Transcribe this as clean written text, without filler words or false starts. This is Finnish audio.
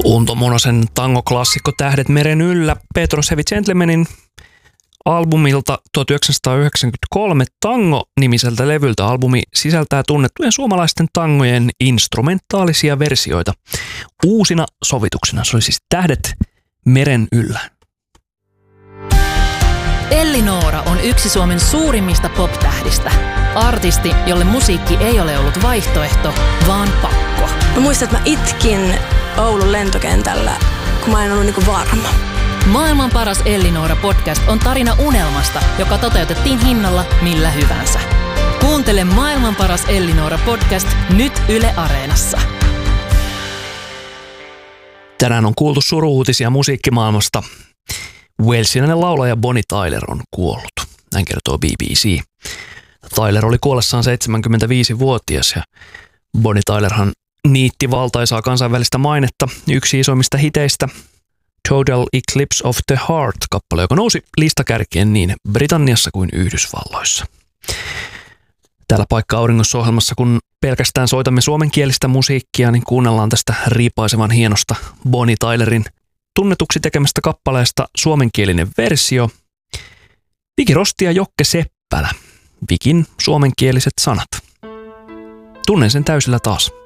Unto Monosen tangoklassikko Tähdet meren yllä Petros Heavy Gentlemanin albumilta 1993 Tango-nimiseltä levyltä. Albumi sisältää tunnettujen suomalaisten tangojen instrumentaalisia versioita uusina sovituksina. Se oli siis Tähdet meren yllä. Elli Noora on yksi Suomen suurimmista pop-tähdistä. Artisti, jolle musiikki ei ole ollut vaihtoehto, vaan pakko. Mä muistan, että mä itkin Oulun lentokentällä, kun mä en ollut niinku varma. Maailman paras Elli Noora podcast on tarina unelmasta, joka toteutettiin hinnalla millä hyvänsä. Kuuntele Maailman paras Elli Noora podcast nyt Yle Areenassa. Tänään on kuultu suru-uutisia musiikkimaailmasta. Walesilainen laulaja Bonnie Tyler on kuollut. Näin kertoo BBC. Tyler oli kuollessaan 75-vuotias ja Bonnie Tylerhan niitti valtaisaa kansainvälistä mainetta. Yksi isoimmista hiteistä, Total Eclipse of the Heart-kappale, joka nousi listakärkien niin Britanniassa kuin Yhdysvalloissa. Täällä Paikka auringossa -ohjelmassa, kun pelkästään soitamme suomenkielistä musiikkia, niin kuunnellaan tästä riipaisevan hienosta Bonnie Tylerin tunnetuksi tekemästä kappaleesta suomenkielinen versio. Viki Rosti ja Jokke Seppälä. Vikin suomenkieliset sanat. Tunnen sen täysillä taas.